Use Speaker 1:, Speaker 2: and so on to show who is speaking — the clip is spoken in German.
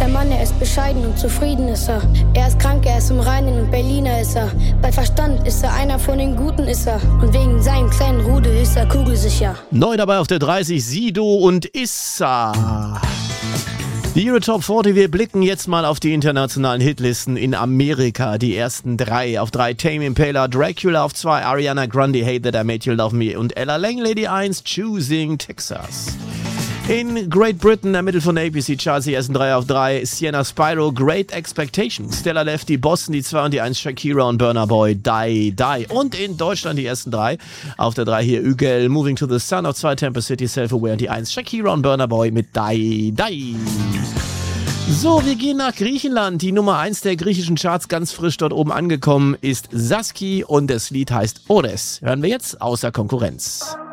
Speaker 1: Der Mann, er ist bescheiden und zufrieden ist er. Er ist krank, er ist im Reinen und Berliner ist er. Bei Verstand ist er einer von den Guten ist er. Und wegen seinem kleinen Rudel ist er kugelsicher.
Speaker 2: Neu dabei auf der 30, Sido und Issa. Die Euro Top 40, wir blicken jetzt mal auf die internationalen Hitlisten in Amerika. Die ersten 3. Auf 3 Tame Impala, Dracula. Auf 2 Ariana Grande, Hate That I Made You Love Me. Und Ella Langley, die 1, Choosing Texas. In Great Britain ermittelt von der APC Charts die ersten 3 auf 3. Sienna Spyro, Great Expectations. Stella Lefty, Boston die 2 und die 1. Shakira und Burna Boy, Die Die. Und in Deutschland die ersten 3. Auf der 3 hier Ügel, Moving to the Sun. Auf 2 Tempest City, Self-Aware und die 1. Shakira und Burna Boy mit Die Die. So, wir gehen nach Griechenland. Die Nummer 1 der griechischen Charts, ganz frisch dort oben angekommen, ist Saski und das Lied heißt Ores. Hören wir jetzt außer Konkurrenz.